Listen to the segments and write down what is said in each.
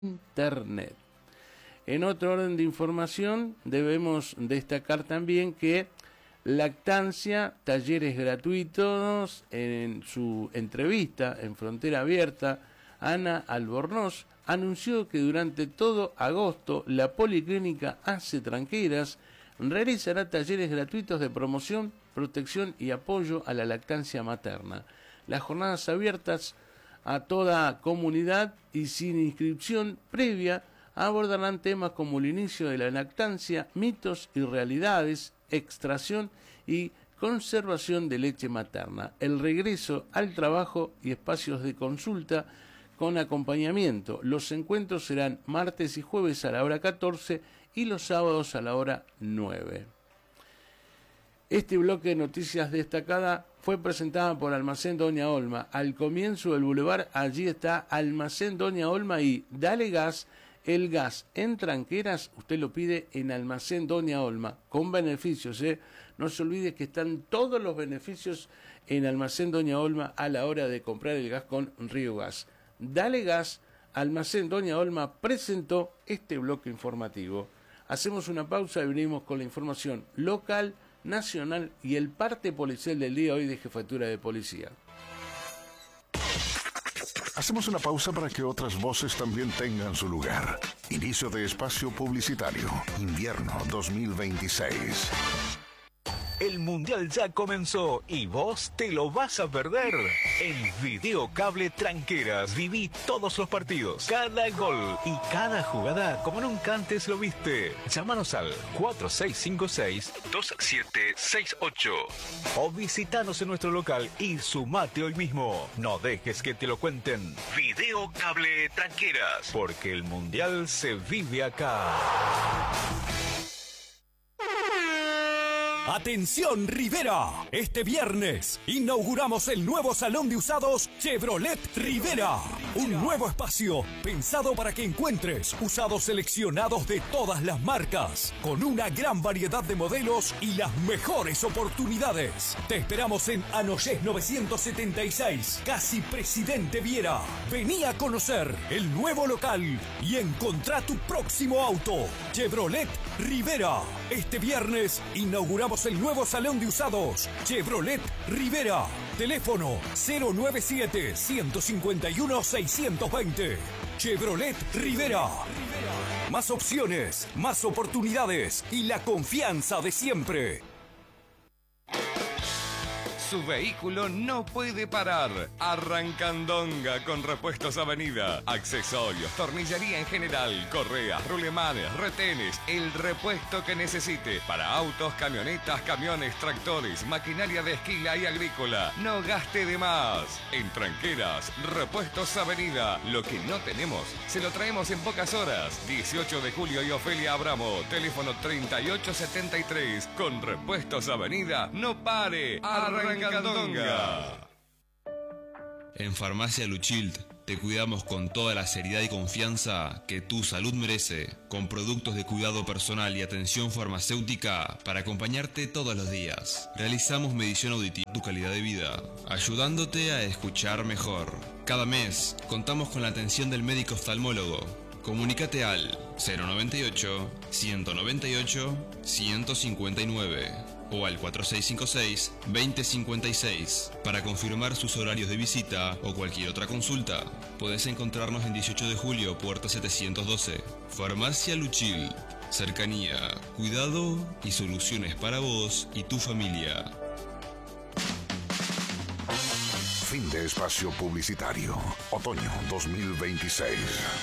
Internet. En otro orden de información, debemos destacar también que Lactancia, talleres gratuitos. En su entrevista en Frontera Abierta, Ana Albornoz anunció que durante todo agosto la Policlínica Ace Tranqueras realizará talleres gratuitos de promoción, protección y apoyo a la lactancia materna. Las jornadas abiertas a toda comunidad y sin inscripción previa abordarán temas como el inicio de la lactancia, mitos y realidades, extracción y conservación de leche materna, el regreso al trabajo y espacios de consulta con acompañamiento. Los encuentros serán martes y jueves a la hora 14 y los sábados a la hora 9. Este bloque de noticias destacada fue presentada por Almacén Doña Olma. Al comienzo del bulevar, allí está Almacén Doña Olma y Dale Gas. El gas en Tranqueras, usted lo pide en Almacén Doña Olma, con beneficios, No se olvide que están todos los beneficios en Almacén Doña Olma a la hora de comprar el gas con Río Gas. Dale Gas, Almacén Doña Olma presentó este bloque informativo. Hacemos una pausa y venimos con la información local, nacional y el parte policial del día hoy de Jefatura de Policía. Hacemos una pausa para que otras voces también tengan su lugar. Inicio de espacio publicitario. Invierno 2026. El Mundial ya comenzó y vos te lo vas a perder. En Videocable Tranqueras viví todos los partidos, cada gol y cada jugada como nunca antes lo viste. Llámanos al 4656-2768 o visitanos en nuestro local y sumate hoy mismo. No dejes que te lo cuenten. Videocable Tranqueras, porque el Mundial se vive acá. ¡Atención, Rivera! Este viernes inauguramos el nuevo salón de usados Chevrolet Rivera. Un nuevo espacio pensado para que encuentres usados seleccionados de todas las marcas, con una gran variedad de modelos y las mejores oportunidades. Te esperamos en Anoyés 976, casi Presidente Viera. Vení a conocer el nuevo local y encontrá tu próximo auto. Chevrolet Rivera. Este viernes inauguramos el nuevo salón de usados Chevrolet Rivera. Teléfono 097-151-620. Chevrolet Rivera. Más opciones, más oportunidades y la confianza de siempre. Su vehículo no puede parar. Arrancandonga con Repuestos Avenida. Accesorios, tornillería en general, correas, rulemanes, retenes, el repuesto que necesite para autos, camionetas, camiones, tractores, maquinaria de esquila y agrícola. No gaste de más. En Tranqueras, Repuestos Avenida. Lo que no tenemos, se lo traemos en pocas horas. 18 de julio y Ofelia Abramo. Teléfono 3873. Con Repuestos Avenida, no pare. Arrancandonga. En Farmacia Luchild te cuidamos con toda la seriedad y confianza que tu salud merece, con productos de cuidado personal y atención farmacéutica para acompañarte todos los días. Realizamos medición auditiva de tu calidad de vida, ayudándote a escuchar mejor. Cada mes contamos con la atención del médico oftalmólogo. Comunícate al 098-198-159 o al 4656-2056 para confirmar sus horarios de visita o cualquier otra consulta. Podés encontrarnos en 18 de julio, puerta 712. Farmacia Luchil. Cercanía, cuidado y soluciones para vos y tu familia. Fin de espacio publicitario. Otoño 2026.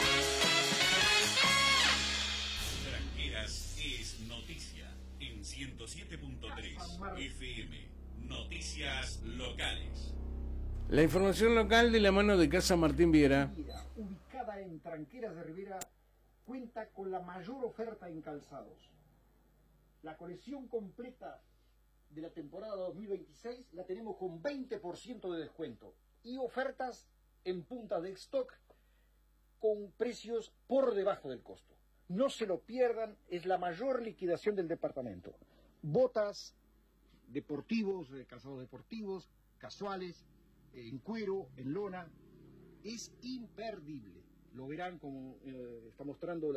Tranqueras es noticia en 107.3 FM. Noticias locales. La información local de la mano de Casa Martín Viera. Ubicada en Tranqueras de Rivera, cuenta con la mayor oferta en calzados. La colección completa de la temporada 2026 la tenemos con 20% de descuento y ofertas en punta de stock con precios por debajo del costo. No se lo pierdan, es la mayor liquidación del departamento. Botas deportivos, calzados deportivos, casuales, en cuero, en lona, es imperdible. lo verán como está mostrando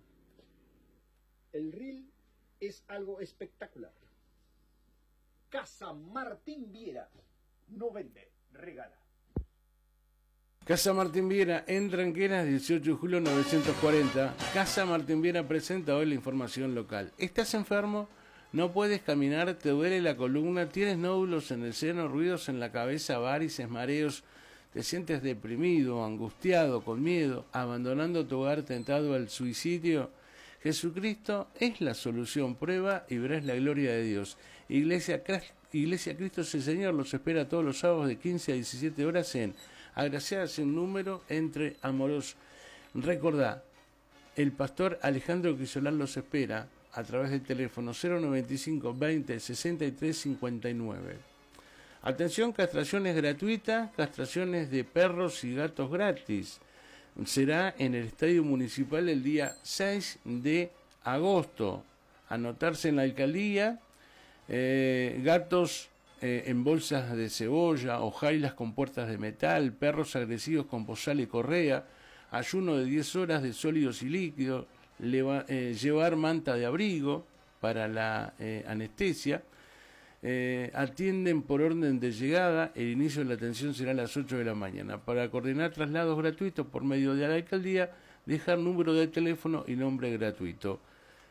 el reel, es algo espectacular. Casa Martín Viera, no vende, regala. Casa Martín Viera en Tranqueras, 18 de julio 940. Casa Martín Viera presenta hoy la información local. ¿Estás enfermo? ¿No puedes caminar? ¿Te duele la columna? ¿Tienes nódulos en el seno? ¿Ruidos en la cabeza? ¿Varices? ¿Mareos? ¿Te sientes deprimido, angustiado, con miedo, abandonando tu hogar, tentado al suicidio? Jesucristo es la solución. Prueba y verás la gloria de Dios. Iglesia Cristo es el Señor. Los espera todos los sábados de 15 a 17 horas en Agraciada sin número entre Amorós. Recordá, el pastor Alejandro Crisolán los espera a través del teléfono 095 20 63 59. Atención, castraciones gratuitas, castraciones de perros y gatos gratis. Será en el Estadio Municipal el día 6 de agosto. Anotarse en la alcaldía, gatos en bolsas de cebolla, hojailas con puertas de metal, perros agresivos con bozal y correa, ayuno de 10 horas de sólidos y líquidos, llevar manta de abrigo para la anestesia. Atienden por orden de llegada, el inicio de la atención será a las 8 de la mañana. Para coordinar traslados gratuitos por medio de la alcaldía, dejar número de teléfono y nombre gratuito.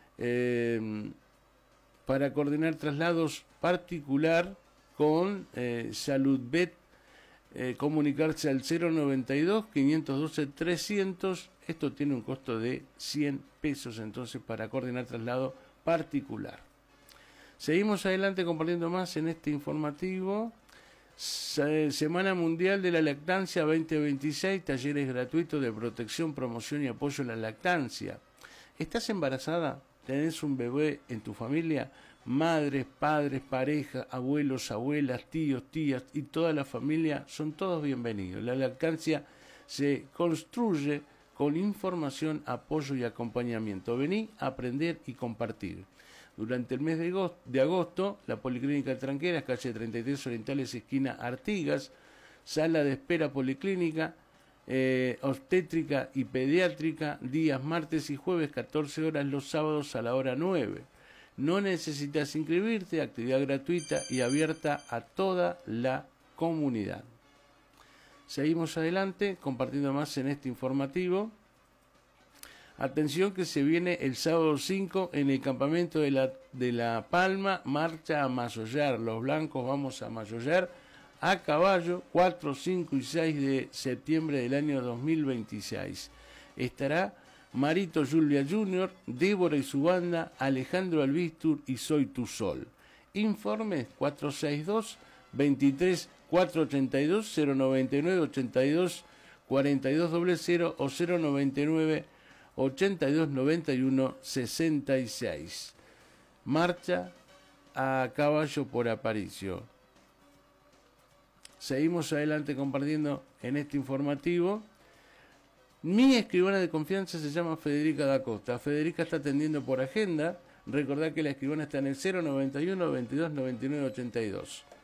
Para coordinar traslados particular con SaludVet, comunicarse al 092-512-300. Esto tiene un costo de 100 pesos, entonces, para coordinar traslado particular. Seguimos adelante compartiendo más en este informativo. Semana Mundial de la Lactancia 2026, talleres gratuitos de protección, promoción y apoyo a la lactancia. ¿Estás embarazada? ¿Tenés un bebé en tu familia? Madres, padres, pareja, abuelos, abuelas, tíos, tías y toda la familia son todos bienvenidos. La lactancia se construye con información, apoyo y acompañamiento. Vení a aprender y compartir. Durante el mes de agosto, la Policlínica Tranqueras, calle 33 Orientales, esquina Artigas, sala de espera policlínica, obstétrica y pediátrica, días martes y jueves, 14 horas, los sábados a la hora 9. No necesitas inscribirte, actividad gratuita y abierta a toda la comunidad. Seguimos adelante, compartiendo más en este informativo. Atención que se viene el sábado 5 en el campamento de la Palma, marcha a Masollar. Los blancos vamos a Masollar a caballo, 4, 5 y 6 de septiembre del año 2026. Estará Marito Julia Jr., Débora y su banda, Alejandro Albistur y Soy Tu Sol. Informes 462-23-482-099-82-4200 o 099-8291-66. Marcha a caballo por Aparicio. Seguimos adelante compartiendo en este informativo. Mi escribana de confianza se llama Federica da Costa. Federica está atendiendo por agenda. Recordad que la escribana está en el 091 22 99 82.